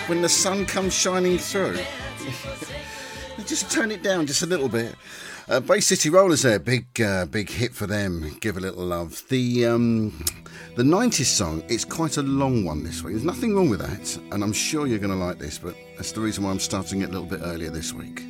when the sun comes shining through. Just turn it down just a little bit. Bay City Rollers there, big hit for them. Give a little love. The 90s song, it's quite a long one this week. There's nothing wrong with that, and I'm sure you're going to like this, but that's the reason why I'm starting it a little bit earlier this week.